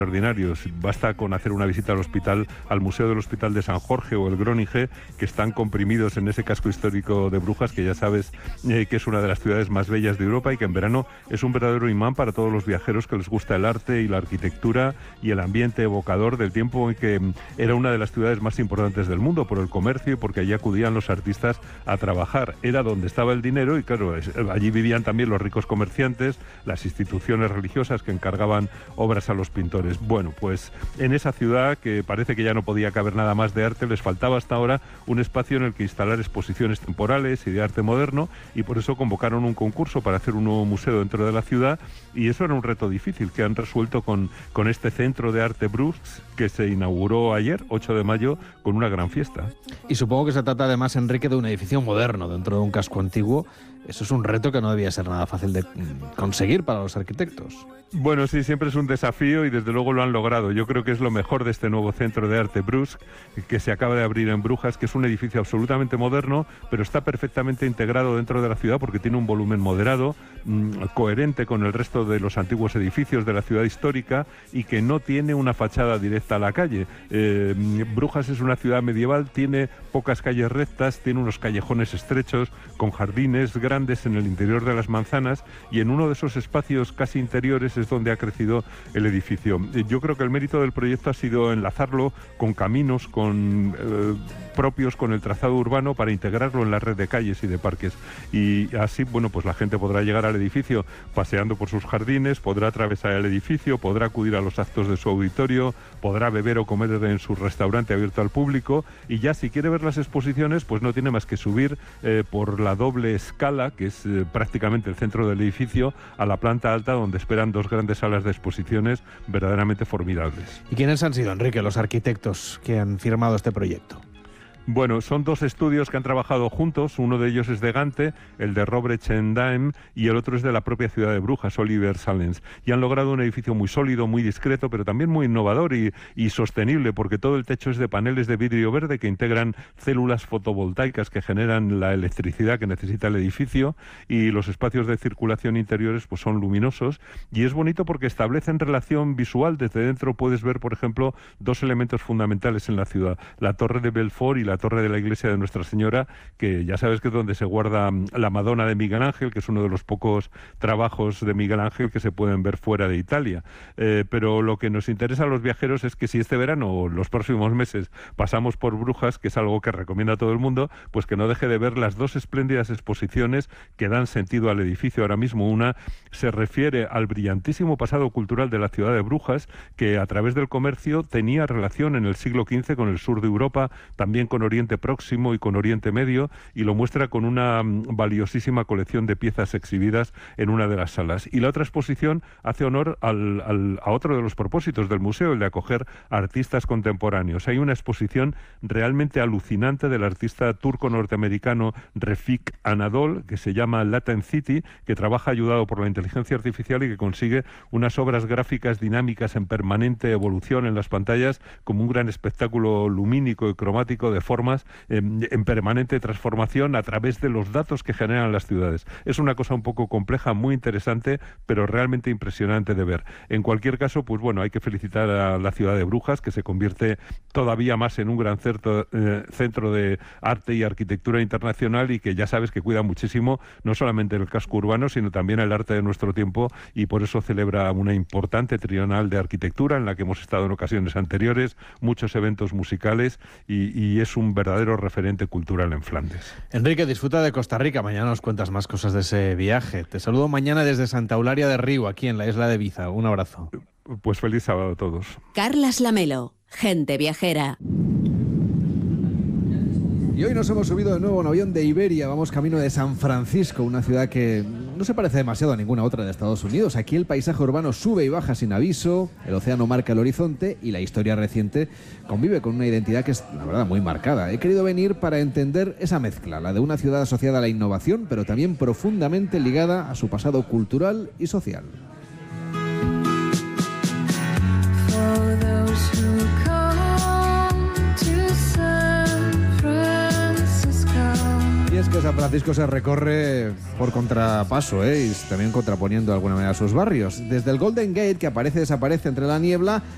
extraordinarios. Basta con hacer una visita al hospital, al Museo del Hospital de San Jorge o el Groningen, que están comprimidos en ese casco histórico de Brujas, que ya sabes que es una de las ciudades más bellas de Europa y que en verano es un verdadero imán para todos los viajeros que les gusta el arte y la arquitectura y el ambiente evocador del tiempo en que era una de las ciudades más importantes del mundo por el comercio y porque allí acudían los artistas a trabajar. Era donde estaba el dinero y claro, allí vivían también los ricos comerciantes, las instituciones religiosas que encargaban obras a los pintores. Bueno, pues en esa ciudad, que parece que ya no podía caber nada más de arte, les faltaba hasta ahora un espacio en el que instalar exposiciones temporales y de arte moderno, y por eso convocaron un concurso para hacer un nuevo museo dentro de la ciudad, y eso era un reto difícil que han resuelto con este Centro de Arte Bruges, que se inauguró ayer, 8 de mayo, con una gran fiesta. Y supongo que se trata además, Enrique, de un edificio moderno dentro de un casco antiguo. Eso es un reto que no debía ser nada fácil de conseguir para los arquitectos. Bueno, sí, siempre es un desafío y desde luego lo han logrado. Yo creo que es lo mejor de este nuevo Centro de Arte Bruges, que se acaba de abrir en Brujas, que es un edificio absolutamente moderno, pero está perfectamente integrado dentro de la ciudad porque tiene un volumen moderado, coherente con el resto de los antiguos edificios de la ciudad histórica y que no tiene una fachada directa a la calle. Brujas es una ciudad medieval, tiene pocas calles rectas, tiene unos callejones estrechos con jardines grandes en el interior de las manzanas, y en uno de esos espacios casi interiores es donde ha crecido el edificio. Yo creo que el mérito del proyecto ha sido enlazarlo con caminos propios con el trazado urbano para integrarlo en la red de calles y de parques, y así, bueno, pues la gente podrá llegar al edificio paseando por sus jardines, podrá atravesar el edificio, podrá acudir a los actos de su auditorio, podrá beber o comer en su restaurante abierto al público, y ya si quiere ver las exposiciones, pues no tiene más que subir por la doble escala, que es prácticamente el centro del edificio, a la planta alta, donde esperan dos grandes salas de exposiciones verdaderamente formidables. ¿Y quiénes han sido, Enrique, los arquitectos que han firmado este proyecto? Bueno, son dos estudios que han trabajado juntos, uno de ellos es de Gante, el de Robert Chendam, y el otro es de la propia ciudad de Brujas, Oliver Salens, y han logrado un edificio muy sólido, muy discreto, pero también muy innovador y sostenible, porque todo el techo es de paneles de vidrio verde que integran células fotovoltaicas que generan la electricidad que necesita el edificio, y los espacios de circulación interiores pues son luminosos, y es bonito porque establecen relación visual. Desde dentro puedes ver, por ejemplo, dos elementos fundamentales en la ciudad, la Torre de Belfort y la torre de la iglesia de Nuestra Señora, que ya sabes que es donde se guarda la Madonna de Miguel Ángel, que es uno de los pocos trabajos de Miguel Ángel que se pueden ver fuera de Italia. Pero lo que nos interesa a los viajeros es que si este verano o los próximos meses pasamos por Brujas, que es algo que recomienda a todo el mundo, pues que no deje de ver las dos espléndidas exposiciones que dan sentido al edificio ahora mismo. Una se refiere al brillantísimo pasado cultural de la ciudad de Brujas, que a través del comercio tenía relación en el siglo XV con el sur de Europa, también con Oriente Próximo y con Oriente Medio, y lo muestra con una valiosísima colección de piezas exhibidas en una de las salas. Y la otra exposición hace honor a otro de los propósitos del museo, el de acoger a artistas contemporáneos. Hay una exposición realmente alucinante del artista turco-norteamericano Refik Anadol, que se llama Latent City, que trabaja ayudado por la inteligencia artificial y que consigue unas obras gráficas dinámicas en permanente evolución en las pantallas, como un gran espectáculo lumínico y cromático de formas en permanente transformación a través de los datos que generan las ciudades. Es una cosa un poco compleja, muy interesante, pero realmente impresionante de ver. En cualquier caso, pues bueno, hay que felicitar a la ciudad de Brujas, que se convierte todavía más en un gran centro de arte y arquitectura internacional, y que ya sabes que cuida muchísimo no solamente el casco urbano, sino también el arte de nuestro tiempo, y por eso celebra una importante trienal de arquitectura en la que hemos estado en ocasiones anteriores, muchos eventos musicales, y es un verdadero referente cultural en Flandes. Enrique, disfruta de Costa Rica. Mañana nos cuentas más cosas de ese viaje. Te saludo mañana desde Santa Eulalia de Río, aquí en la isla de Ibiza. Un abrazo. Pues feliz sábado a todos. Carlas Lamelo, Gente Viajera. Y hoy nos hemos subido de nuevo a un avión de Iberia. Vamos camino de San Francisco, una ciudad que no se parece demasiado a ninguna otra de Estados Unidos. Aquí el paisaje urbano sube y baja sin aviso, el océano marca el horizonte y la historia reciente convive con una identidad que es, la verdad, muy marcada. He querido venir para entender esa mezcla, la de una ciudad asociada a la innovación, pero también profundamente ligada a su pasado cultural y social. Y es que San Francisco se recorre por contrapaso, y también contraponiendo de alguna manera sus barrios. Desde el Golden Gate, que aparece y desaparece entre la niebla,